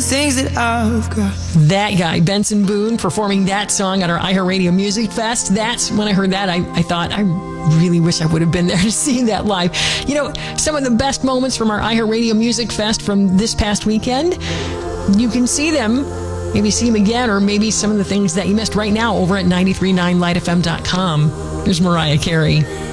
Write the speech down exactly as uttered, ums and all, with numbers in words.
things that I've got. That guy, Benson Boone, performing that song at our iHeartRadio Music Fest. That's when I heard that, I, I thought, I really wish I would have been there to see that live. You know, some of the best moments from our iHeartRadio Music Fest from this past weekend, you can see them, maybe see them again, or maybe some of the things that you missed right now over at nine three nine light f m dot com. Here's Mariah Carey.